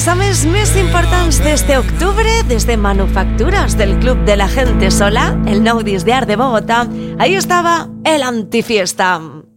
pensaments més importants d'este octubre, desde Manufacturas del Club de la Gente Sola, el nou disc de Art de Bogotá, ahí estaba el Antifiesta.